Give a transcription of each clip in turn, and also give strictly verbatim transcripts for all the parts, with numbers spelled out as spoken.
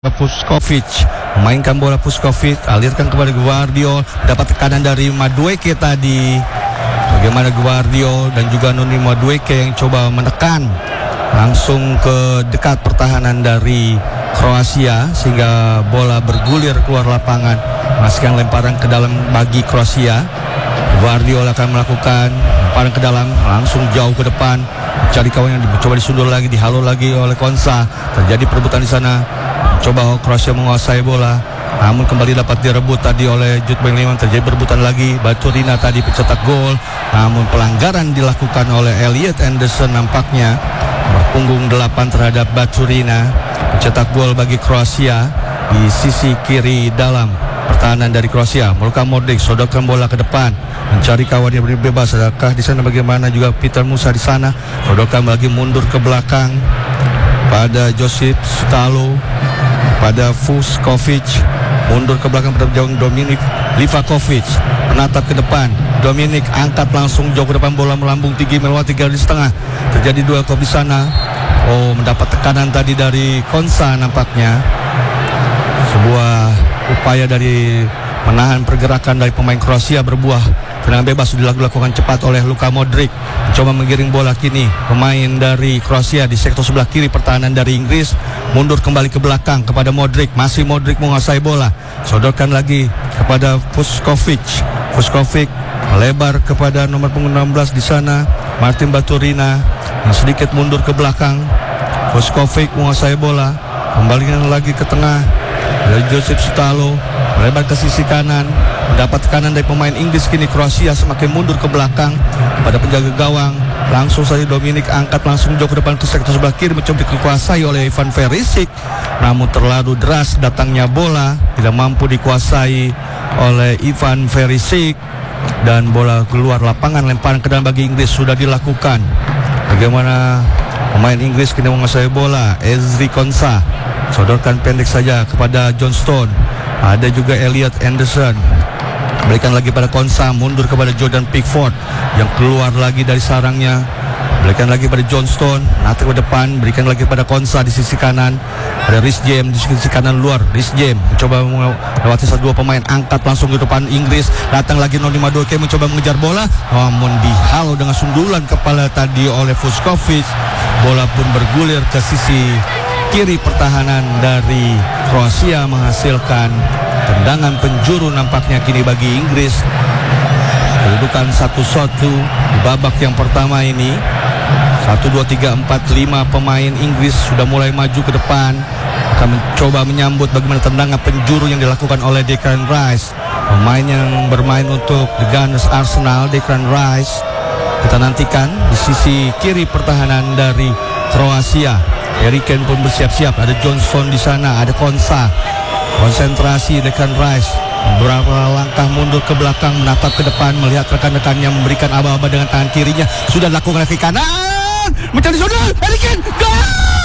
Puskovic memainkan bola. Puskovic alirkan kepada Gvardiol, dapat tekanan dari Madueke tadi. Bagaimana Gvardiol dan juga Noni Madueke yang coba menekan langsung ke dekat pertahanan dari Kroasia sehingga bola bergulir keluar lapangan. Masukkan lemparan ke dalam bagi Kroasia. Gvardiol akan melakukan lemparan ke dalam, langsung jauh ke depan, cari kawan yang coba disundul lagi, dihalo lagi oleh Konsa. Terjadi perebutan di sana. Coba Kroasia menguasai bola, namun kembali dapat direbut tadi oleh Jude Bellingham. Terjadi perebutan lagi. Baturina tadi pencetak gol, namun pelanggaran dilakukan oleh Elliot Anderson nampaknya berpunggung delapan terhadap Baturina. Pencetak gol bagi Kroasia di sisi kiri dalam pertahanan dari Kroasia. Luka Modric sodorkan bola ke depan, mencari kawan yang bebas. Adakah di sana bagaimana juga Peter Musa di sana? Sodorkan lagi mundur ke belakang pada Josip Stalo, pada Puskovic, mundur ke belakang pada jauh Dominik Livakovic, menatap ke depan. Dominik angkat langsung jauh ke depan, bola melambung tinggi melewati garis tengah. Terjadi duel kop di sana. Oh, mendapat tekanan tadi dari Konsa nampaknya. Sebuah upaya dari menahan pergerakan dari pemain Kroasia berbuah. Tendangan bebas sudah dilakukan cepat oleh Luka Modric. Mencoba menggiring bola kini pemain dari Kroasia di sektor sebelah kiri pertahanan dari Inggris. Mundur kembali ke belakang kepada Modric. Masih Modric menguasai bola. Sodorkan lagi kepada Puskovic. Puskovic melebar kepada nomor punggung enam belas di sana, Martin Baturina, yang sedikit mundur ke belakang. Puskovic menguasai bola. Kembalikan lagi ke tengah. Dari Josip Stalo melebar ke sisi kanan, mendapat tekanan dari pemain Inggris. Kini Kroasia semakin mundur ke belakang pada penjaga gawang. Langsung saja Dominik angkat langsung jauh ke depan ke sektor sebelah kiri, mencoba dikuasai oleh Ivan Perisic, namun terlalu deras datangnya bola, tidak mampu dikuasai oleh Ivan Perisic dan bola keluar lapangan. Lemparan ke dalam bagi Inggris sudah dilakukan. Bagaimana pemain Inggris kini menguasai bola? Ezri Konsa sodorkan pendek saja kepada John Stone. Ada juga Elliot Anderson, berikan lagi pada Konsa, mundur kepada Jordan Pickford yang keluar lagi dari sarangnya. Berikan lagi pada John Stone, nanti ke depan, berikan lagi pada Konsa di sisi kanan. Ada Reece James di sisi kanan luar. Reece James mencoba melewati satu dua pemain, angkat langsung ke depan Inggris. Datang lagi Noni Madueke mencoba mengejar bola, namun dihalau dengan sundulan kepala tadi oleh Puskovic. Bola pun bergulir ke sisi kiri pertahanan dari Kroasia, menghasilkan tendangan penjuru nampaknya kini bagi Inggris. Kedudukan satu satu di babak yang pertama ini. Satu, dua, tiga, empat, lima pemain Inggris sudah mulai maju ke depan, akan mencoba menyambut bagaimana tendangan penjuru yang dilakukan oleh Declan Rice, pemain yang bermain untuk The Gunners Arsenal. Declan Rice kita nantikan di sisi kiri pertahanan dari Kroasia. Harry Kane pun bersiap-siap. Ada Johnson di sana, ada Konsa. Konsentrasi Declan Rice. Beberapa langkah mundur ke belakang, menatap ke depan, melihat rekan-rekannya memberikan aba-aba dengan tangan kirinya. Sudah dilakukan ke kanan, mencari sudut. Harry Kane, gol!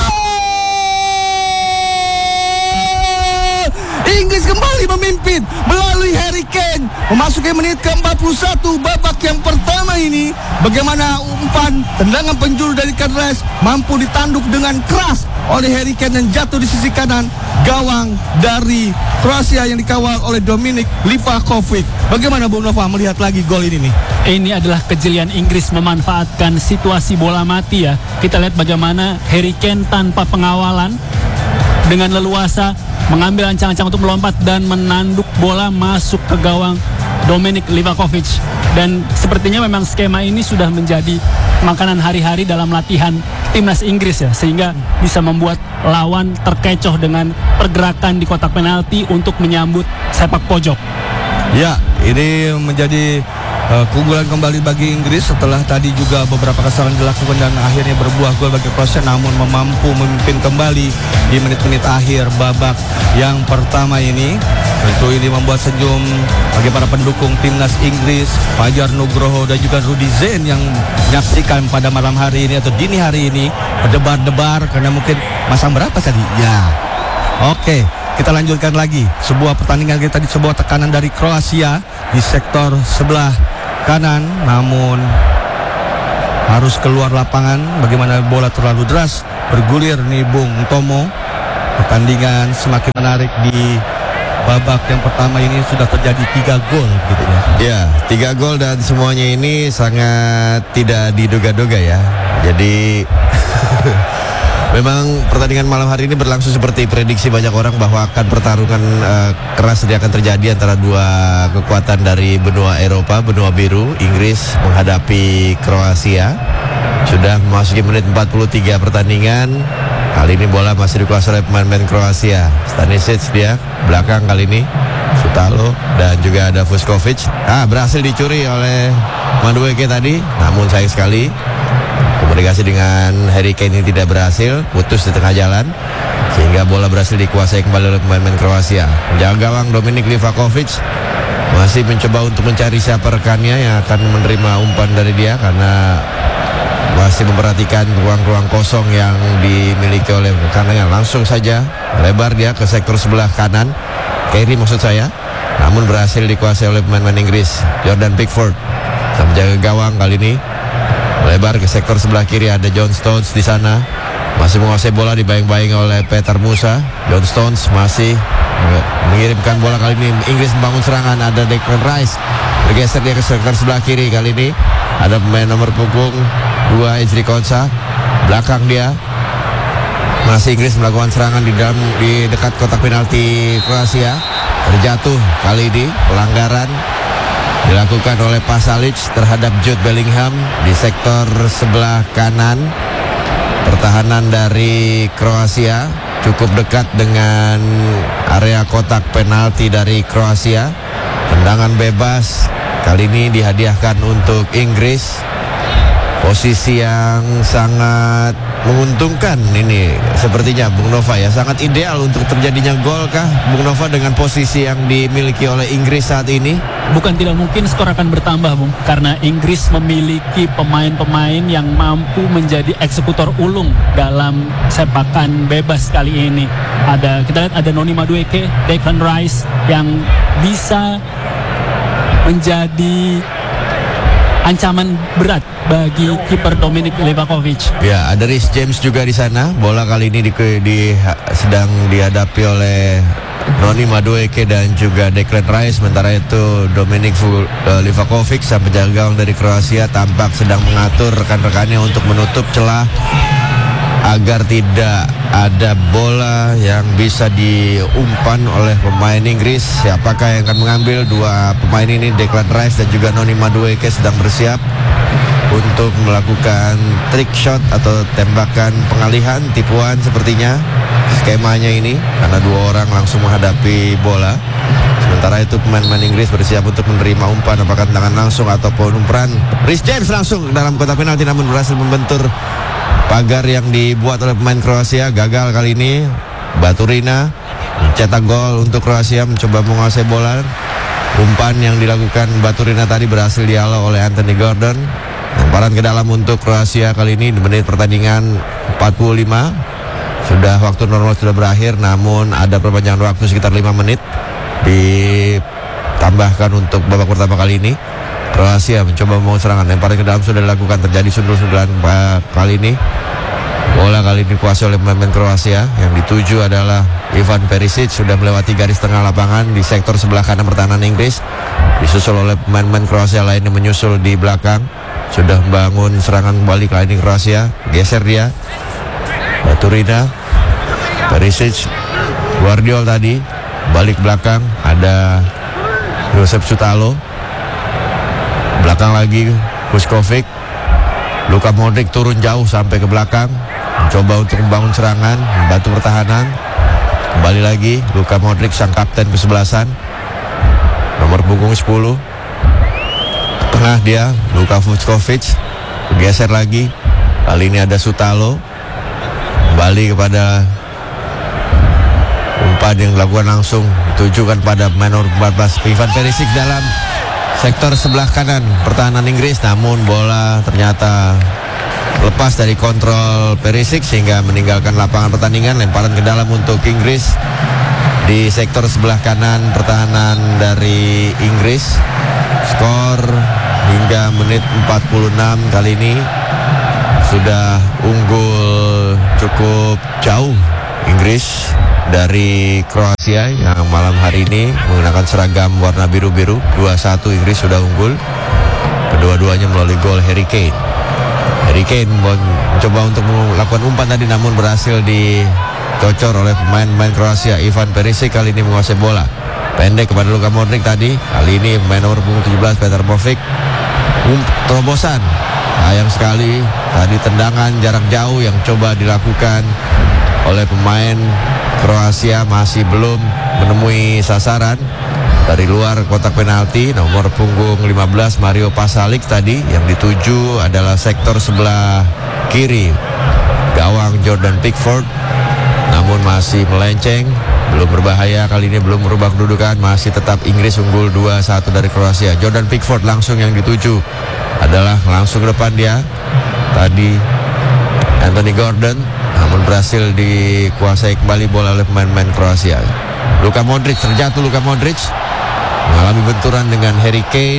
Inggris kembali memimpin melalui Harry Kane. Memasuki menit ke empat puluh satu babak yang pertama ini. Bagaimana umpan tendangan penjuru dari Declan Rice mampu ditanduk dengan keras oleh Harry Kane dan jatuh di sisi kanan gawang dari Kroasia yang dikawal oleh Dominik Livakovic. Bagaimana Bung Nova melihat lagi gol ini nih? Ini adalah kejelian Inggris memanfaatkan situasi bola mati ya. Kita lihat bagaimana Harry Kane tanpa pengawalan dengan leluasa mengambil ancang-ancang untuk melompat dan menanduk bola masuk ke gawang Dominik Livakovic. Dan sepertinya memang skema ini sudah menjadi makanan hari-hari dalam latihan timnas Inggris ya, sehingga bisa membuat lawan terkecoh dengan pergerakan di kotak penalti untuk menyambut sepak pojok. Ya, ini menjadi uh, keunggulan kembali bagi Inggris setelah tadi juga beberapa kesalahan dilakukan dan akhirnya berbuah gol bagi Kroasia, namun mampu memimpin kembali di menit-menit akhir babak yang pertama ini. Tentu ini membuat senyum bagi para pendukung timnas Inggris, Fajar Nugroho dan juga Rudy Zain yang menyaksikan pada malam hari ini atau dini hari ini berdebar-debar karena mungkin masang berapa tadi? Ya, oke. Kita lanjutkan lagi sebuah pertandingan kita di sebuah tekanan dari Kroasia di sektor sebelah kanan, namun harus keluar lapangan. Bagaimana bola terlalu deras bergulir nih Bung Tomo. pertandingan semakin menarik. Di babak yang pertama ini sudah terjadi tiga gol gitu ya. Ya, tiga gol dan semuanya ini sangat tidak diduga-duga ya. Jadi memang pertandingan malam hari ini berlangsung seperti prediksi banyak orang bahwa akan pertarungan uh, keras yang akan terjadi antara dua kekuatan dari benua Eropa, benua biru. Inggris menghadapi Kroasia. Sudah memasuki menit empat puluh tiga pertandingan. Kali ini bola masih dikuasai oleh pemain-pemain Kroasia. Stanisic dia belakang kali ini. Sutalo dan juga ada Vuskovic. Ah, berhasil dicuri oleh Madueke tadi. Namun sayang sekali komunikasi dengan Harry Kane ini tidak berhasil, putus di tengah jalan, sehingga bola berhasil dikuasai kembali oleh pemain-pemain Kroasia. Penjaga gawang Dominik Livakovic masih mencoba untuk mencari siapa rekannya yang akan menerima umpan dari dia, karena masih memperhatikan ruang-ruang kosong yang dimiliki oleh rekannya. Langsung saja lebar dia ke sektor sebelah kanan, Kiri maksud saya, namun berhasil dikuasai oleh pemain-pemain Inggris. Jordan Pickford, penjaga gawang kali ini lebar ke sektor sebelah kiri, ada John Stones di sana, masih menguasai bola, dibayang-bayang oleh Peter Musa. John Stones masih mengirimkan bola, kali ini Inggris membangun serangan, ada Declan Rice bergeser dia ke sektor sebelah kiri. Kali ini ada pemain nomor punggung dua Ezri Konsa, belakang dia masih Inggris melakukan serangan di dalam di dekat kotak penalti Kroasia. Terjatuh kali ini, pelanggaran dilakukan oleh Pasalic terhadap Jude Bellingham di sektor sebelah kanan. Pertahanan dari Kroasia cukup dekat dengan area kotak penalti dari Kroasia. Tendangan bebas kali ini dihadiahkan untuk Inggris. Posisi yang sangat menguntungkan ini sepertinya Bung Nova ya, sangat ideal untuk terjadinya gol kah Bung Nova dengan posisi yang dimiliki oleh Inggris saat ini? Bukan tidak mungkin skor akan bertambah, Bung, karena Inggris memiliki pemain-pemain yang mampu menjadi eksekutor ulung dalam sepakan bebas kali ini. Ada, kita lihat ada Noni Madueke, Declan Rice yang bisa menjadi ancaman berat bagi kiper Dominik Livakovic. Ya, ada Reece James juga di sana. Bola kali ini di, di, sedang dihadapi oleh Noni Madueke dan juga Declan Rice. Sementara itu Dominik uh, Livakovic, sang penjaga gawang dari Kroasia, tampak sedang mengatur rekan-rekannya untuk menutup celah agar tidak ada bola yang bisa diumpan oleh pemain Inggris. Siapakah yang akan mengambil? Dua pemain ini, Declan Rice dan juga Noni Madueke, sedang bersiap untuk melakukan trick shot atau tembakan pengalihan, tipuan sepertinya skemanya ini, karena dua orang langsung menghadapi bola. Sementara itu pemain-pemain Inggris bersiap untuk menerima umpan, apakah tendangan langsung ataupun umpan. Reece James langsung dalam kotak penalti, namun berhasil membentur pagar yang dibuat oleh pemain Kroasia. Gagal kali ini. Baturina mencetak gol untuk Kroasia, mencoba menguasai bola. Umpan yang dilakukan Baturina tadi berhasil dihalau oleh Anthony Gordon. Lemparan ke dalam untuk Kroasia kali ini di menit pertandingan empat puluh lima. Sudah waktu normal sudah berakhir, namun ada perpanjangan waktu sekitar lima menit ditambahkan untuk babak pertama kali ini. Kroasia mencoba membangun serangan, lemparan ke dalam sudah dilakukan, terjadi sundul-sundulan kali ini. Bola kali ini dikuasai oleh pemain Kroasia. Yang dituju adalah Ivan Perisic, sudah melewati garis tengah lapangan di sektor sebelah kanan pertahanan Inggris. Disusul oleh pemain-pemain Kroasia lain yang menyusul di belakang. Sudah membangun serangan kembali kali ini Kroasia. Geser dia, Baturina, Perisic, Guardiol tadi balik belakang, ada Josep Sutalo. Belakang lagi Vuskovic. Luka Modric turun jauh sampai ke belakang, mencoba untuk membangun serangan, membantu pertahanan. Kembali lagi Luka Modric, sang kapten kesebelasan, nomor punggung sepuluh. Tengah dia Luka Vuskovic. Geser lagi, kali ini ada Sutalo. Kembali kepada umpan yang dilakukan langsung ditujukan pada pemain nomor empat belas Ivan Perisic dalam sektor sebelah kanan pertahanan Inggris, namun bola ternyata lepas dari kontrol Perisic sehingga meninggalkan lapangan pertandingan. Lemparan ke dalam untuk Inggris di sektor sebelah kanan pertahanan dari Inggris. Skor hingga menit empat puluh enam kali ini sudah unggul cukup jauh Inggris dari Kroasia yang malam hari ini menggunakan seragam warna biru-biru. Dua satu Inggris sudah unggul. Kedua-duanya melalui gol Harry Kane. Harry Kane mencoba untuk melakukan umpan tadi namun berhasil dicocor oleh pemain-pemain Kroasia. Ivan Perisic kali ini menguasai bola. Pendek kepada Luka Modric tadi. Kali ini pemain nomor punggung tujuh belas Petar Bovic. Um, terobosan. Sayang sekali tadi tendangan jarak jauh yang coba dilakukan oleh pemain Kroasia masih belum menemui sasaran. Dari luar kotak penalti nomor punggung lima belas Mario Pasalic tadi yang dituju adalah sektor sebelah kiri gawang Jordan Pickford, namun masih melenceng, belum berbahaya. Kali ini belum merubah kedudukan, masih tetap Inggris unggul dua satu dari Kroasia. Jordan Pickford langsung yang dituju adalah langsung ke depan dia tadi Anthony Gordon, namun berhasil dikuasai kembali bola oleh pemain-pemain Kroasia. Luka Modric, terjatuh Luka Modric mengalami benturan dengan Harry Kane.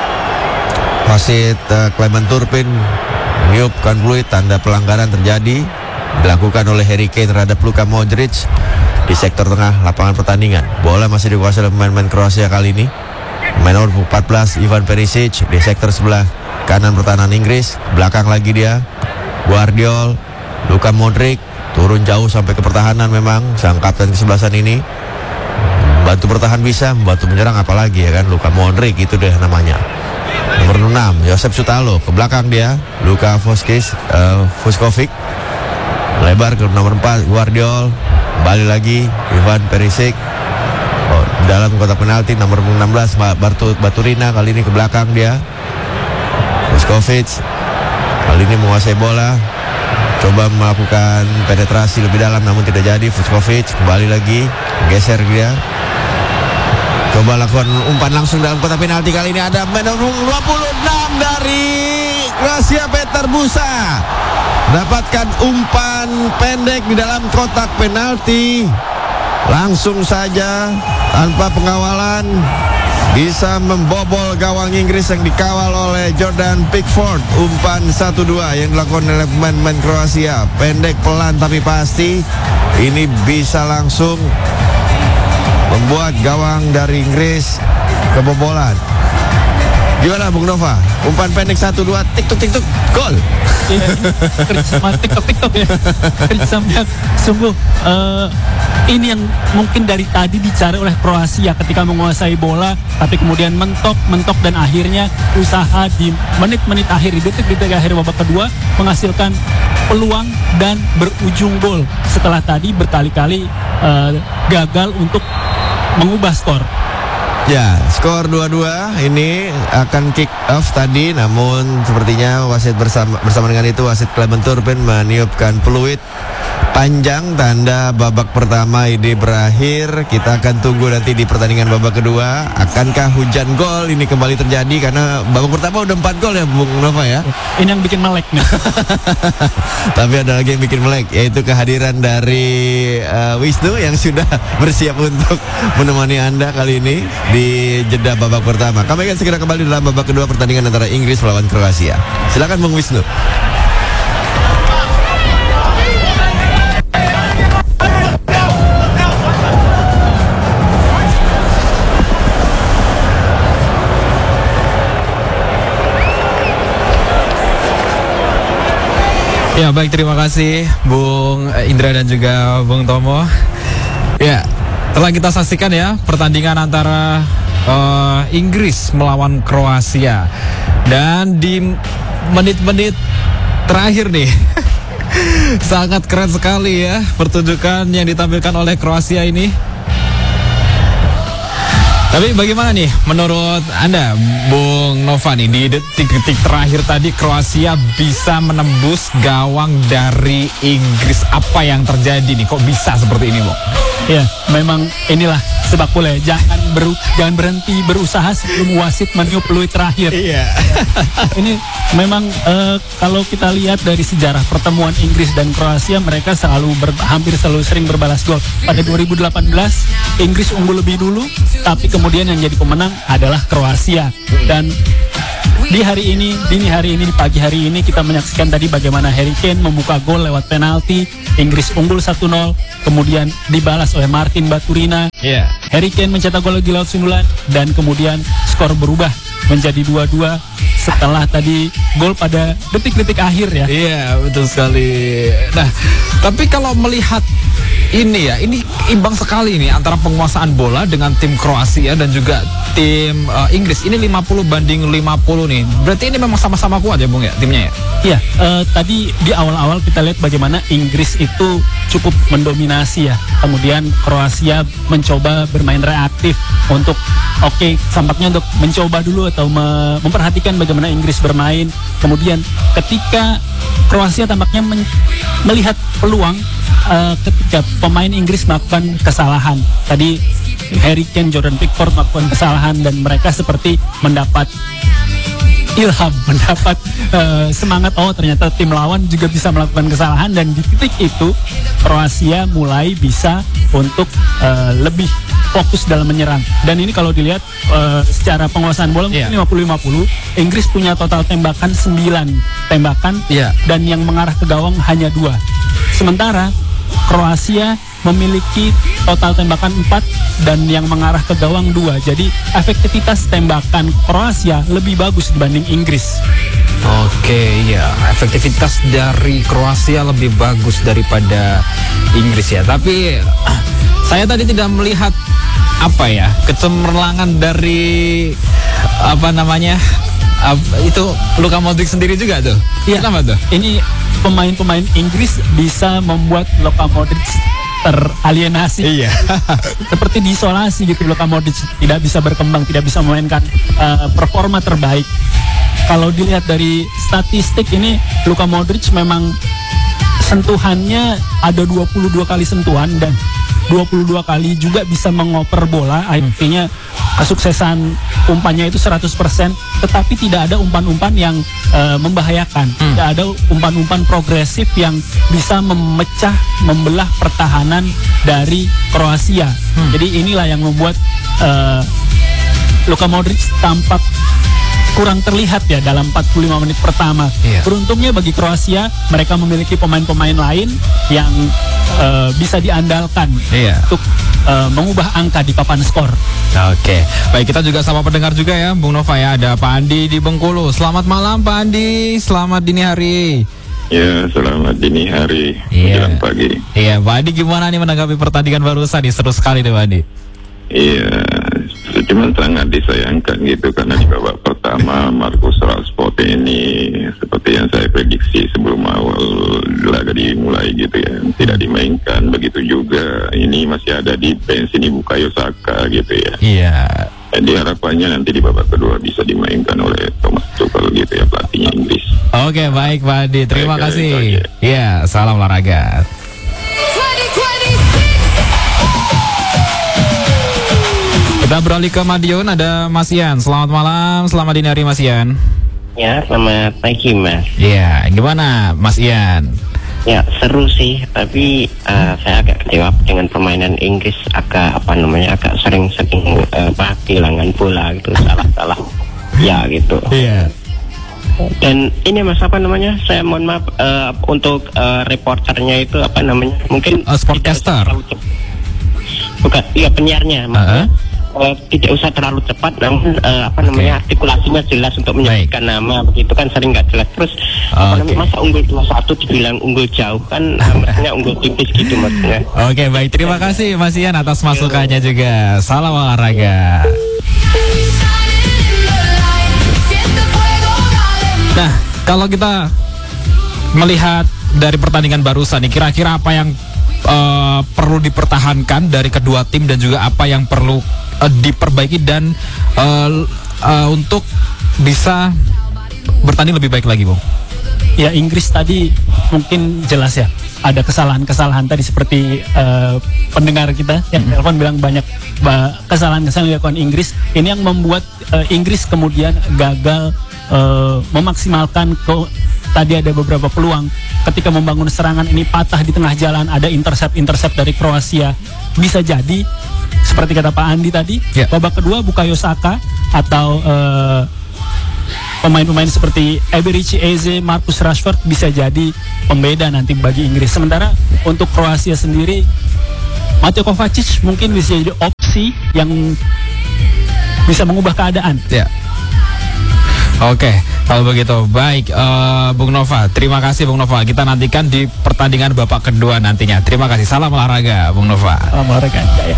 Wasit uh, Clement Turpin meniupkan peluit, tanda pelanggaran terjadi dilakukan oleh Harry Kane terhadap Luka Modric di sektor tengah lapangan pertandingan. Bola masih dikuasai oleh pemain-pemain Kroasia kali ini. Pemain nomor empat belas Ivan Perisic di sektor sebelah kanan pertahanan Inggris. Belakang lagi dia Guardiol. Luka Modric turun jauh sampai ke pertahanan. Memang sang kapten kesebelasan ini bantu bertahan bisa, membantu menyerang apalagi ya kan. Luka Modric itu deh namanya. Nomor enam Josep Sutalo, ke belakang dia Luka Voskis, uh, Vuskovic. Lebar ke nomor empat Guardiol. Kembali lagi Ivan Perisic. Oh, dalam kotak penalti nomor enam belas Bartu Baturina, kali ini ke belakang dia Vuskovic. Kali ini menguasai bola, coba melakukan penetrasi lebih dalam namun tidak jadi. Vuskovic kembali lagi geser dia, coba lakukan umpan langsung dalam kotak penalti. Kali ini ada nomor dua puluh enam dari Kroasia, Petar Busa, dapatkan umpan pendek di dalam kotak penalti. Langsung saja tanpa pengawalan bisa membobol gawang Inggris yang dikawal oleh Jordan Pickford. Umpan satu dua yang dilakukan oleh pemain-pemain Kroasia. Pendek, pelan tapi pasti. Ini bisa langsung membuat gawang dari Inggris kebobolan. Gimana Bung Nova? Umpan pendek satu dua, tiktok tiktok, gol. Iya, kerja sama tiktok tiktok ya. Kerja sama sungguh. Uh, ini yang mungkin dari tadi dicari oleh Kroasia ketika menguasai bola, tapi kemudian mentok, mentok dan akhirnya usaha di menit-menit akhir, di detik-detik akhir babak kedua menghasilkan peluang dan berujung gol. Setelah tadi berkali-kali uh, gagal untuk mengubah skor. Ya, skor dua dua. Ini akan kick off tadi, namun sepertinya wasit bersama bersama dengan itu wasit Clement Turpin meniupkan peluit panjang, tanda babak pertama ini berakhir. Kita akan tunggu nanti di pertandingan babak kedua, akankah hujan gol ini kembali terjadi, karena babak pertama udah empat gol ya Bung Nova ya. Ini yang bikin melek nih. Tapi ada lagi yang bikin melek, yaitu kehadiran dari uh, Wisnu yang sudah bersiap untuk menemani Anda kali ini di jeda babak pertama. Kami akan segera kembali dalam babak kedua pertandingan antara Inggris melawan Kroasia. Silakan Bung Wisnu. Ya baik, terima kasih Bung Indra dan juga Bung Tomo. Ya, telah kita saksikan ya pertandingan antara uh, Inggris melawan Kroasia. Dan di menit-menit terakhir nih sangat keren sekali ya pertunjukan yang ditampilkan oleh Kroasia ini. Tapi bagaimana nih menurut Anda Bung Nova nih, di detik-detik terakhir tadi Kroasia bisa menembus gawang dari Inggris. Apa yang terjadi nih, kok bisa seperti ini Bung? Ya, memang inilah sepak bola. Jangan beru, jangan berhenti berusaha sebelum wasit meniup peluit terakhir. Iya. Ini memang uh, kalau kita lihat dari sejarah pertemuan Inggris dan Kroasia, mereka selalu ber, hampir selalu sering berbalas gol. Pada dua ribu delapan belas Inggris unggul lebih dulu, tapi kemudian yang jadi pemenang adalah Kroasia. Dan Di hari ini, dini hari ini, di pagi hari ini kita menyaksikan tadi bagaimana Harry Kane membuka gol lewat penalti. Inggris unggul satu nol, kemudian dibalas oleh Martin Baturina. Iya. Harry Kane mencetak gol lagi lewat sundulan dan kemudian skor berubah menjadi dua dua setelah tadi gol pada detik-detik akhir ya. Iya, betul sekali. Nah, tapi kalau melihat ini ya, ini imbang sekali nih antara penguasaan bola dengan tim Kroasia dan juga tim uh, Inggris. Ini lima puluh banding lima puluh nih. Berarti ini memang sama-sama kuat ya, Bung ya, timnya ya? Iya, uh, tadi di awal-awal kita lihat bagaimana Inggris itu cukup mendominasi ya. Kemudian Kroasia mencoba bermain reaktif untuk oke, okay, tampaknya untuk mencoba dulu atau me memperhatikan bagaimana Inggris bermain. Kemudian ketika Kroasia tampaknya men melihat peluang uh, ketika pemain Inggris melakukan kesalahan. Tadi Harry Kane, Jordan Pickford melakukan kesalahan dan mereka seperti mendapat ilham, mendapat uh, semangat, oh ternyata tim lawan juga bisa melakukan kesalahan, dan di titik itu Kroasia mulai bisa untuk uh, lebih fokus dalam menyerang. Dan ini kalau dilihat uh, secara penguasaan bola yeah. lima puluh lima puluh, Inggris punya total tembakan sembilan tembakan yeah. dan yang mengarah ke gawang hanya dua. Sementara Kroasia memiliki total tembakan empat dan yang mengarah ke gawang dua. Jadi efektivitas tembakan Kroasia lebih bagus dibanding Inggris. Oke, ya, efektivitas dari Kroasia lebih bagus daripada Inggris ya. Tapi saya tadi tidak melihat apa ya, kecemerlangan dari apa namanya? Apa, itu Luka Modric sendiri juga tuh. Iya. Kenapa tuh? Ini pemain-pemain Inggris bisa membuat Luka Modric teralienasi. Iya. Seperti diisolasi gitu. Luka Modric tidak bisa berkembang, tidak bisa memainkan uh, performa terbaik. Kalau dilihat dari statistik ini, Luka Modric memang sentuhannya ada dua puluh dua kali sentuhan dan dua puluh dua kali juga bisa mengoper bola. Artinya kesuksesan umpannya itu seratus persen, tetapi tidak ada umpan-umpan yang uh, membahayakan. Hmm. Tidak ada umpan-umpan progresif yang bisa memecah, membelah pertahanan dari Kroasia. Hmm. Jadi inilah yang membuat uh, Luka Modric tampak kurang terlihat ya dalam empat puluh lima menit pertama. Iya. Beruntungnya bagi Kroasia, mereka memiliki pemain-pemain lain yang uh, bisa diandalkan iya. untuk uh, mengubah angka di papan skor. Oke, baik, kita juga sama pendengar juga ya, Bung Nova ya. Ada Pak Andi di Bengkulu. Selamat malam Pak Andi, selamat dini hari. Ya, selamat dini hari, iya. menjelang pagi. Iya, Pak Andi gimana nih menanggapi pertandingan barusan nih? Seru sekali nih Pak Andi. Iya, cuma sangat disayangkan gitu karena di babak pertama Marcus Rashford ini seperti yang saya prediksi sebelum awal laga dimulai gitu ya, tidak dimainkan. Begitu juga ini masih ada di bench ini Bukayo Saka gitu ya. Iya. Jadi harapannya nanti di babak kedua bisa dimainkan oleh Thomas Tuchel gitu ya, pelatihnya Inggris. Oke, baik Pak Adi, terima baik, kasih. Iya, salam olahraga. Kita beralih ke Madiun, ada Mas Ian. Selamat malam, selamat dini hari Mas Ian. Ya, selamat pagi Mas. Iya, gimana Mas Ian? Ya, seru sih, tapi uh, saya agak kecewa dengan permainan Inggris. Agak apa namanya, agak sering-sering uh, kehilangan bola gitu, salah-salah. Ya gitu. Iya. Dan ini Mas, apa namanya, saya mohon maaf uh, untuk uh, reporternya itu apa namanya, mungkin uh, sportcaster. Bukan, iya penyiarnya maksudnya. Uh-huh. Uh, tidak usah terlalu cepat, namun uh, apa namanya okay. artikulasinya jelas untuk menyebutkan nama, begitu kan sering nggak jelas. Terus okay. apa namanya, masa unggul dua satu dibilang unggul jauh kan, maksudnya unggul tipis gitu maksudnya. Oke, okay, baik, terima kasih Mas Ian atas masukannya juga. Salam olahraga. Nah, kalau kita melihat dari pertandingan barusan nih, kira-kira apa yang uh, perlu dipertahankan dari kedua tim dan juga apa yang perlu uh, diperbaiki dan uh, uh, untuk bisa bertanding lebih baik lagi, Bung? Ya, Inggris tadi mungkin jelas ya, ada kesalahan-kesalahan tadi seperti uh, pendengar kita yang mm-hmm. telepon bilang banyak kesalahan-kesalahan yang dilakukan Inggris. Ini yang membuat uh, Inggris kemudian gagal uh, memaksimalkan ke tadi ada beberapa peluang ketika membangun serangan ini patah di tengah jalan, ada intercept-intercept dari Kroasia. Bisa jadi seperti kata Pak Andi tadi, yeah. babak kedua Bukayo Saka atau uh, pemain-pemain seperti Eberechi Eze, Marcus Rashford bisa jadi pembeda nanti bagi Inggris. Sementara untuk Kroasia sendiri, Mateo Kovacic mungkin bisa jadi opsi yang bisa mengubah keadaan. Ya. Oke, kalau begitu baik, uh, Bung Nova. Terima kasih Bung Nova. Kita nantikan di pertandingan babak kedua nantinya. Terima kasih. Salam olahraga, Bung Nova. Salam olahraga. Ya.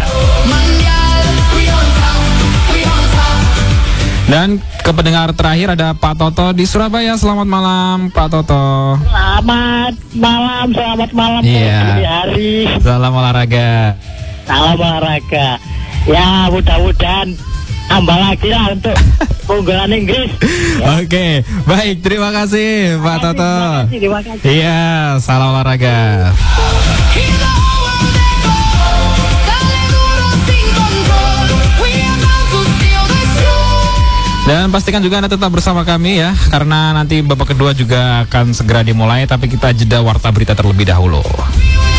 Dan ke pendengar terakhir ada Pak Toto di Surabaya. Selamat malam, Pak Toto. Selamat malam, selamat malam. Iya. Hari. Salam olahraga. Salam olahraga. Ya, mudah-mudahan tambah lagi lah untuk keunggulan Inggris. Ya. Oke, baik. Terima kasih, Pak Toto. Terima kasih, terima kasih. Iya, salam olahraga. Dan pastikan juga Anda tetap bersama kami ya, karena nanti babak kedua juga akan segera dimulai, tapi kita jeda warta berita terlebih dahulu.